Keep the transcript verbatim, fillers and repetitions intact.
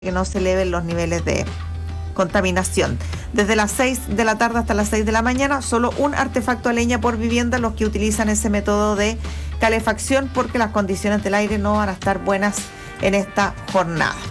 que no se eleven los niveles de contaminación. Desde las seis de la tarde hasta las seis de la mañana, solo un artefacto a leña por vivienda los que utilizan ese método de calefacción, porque las condiciones del aire no van a estar buenas en esta jornada.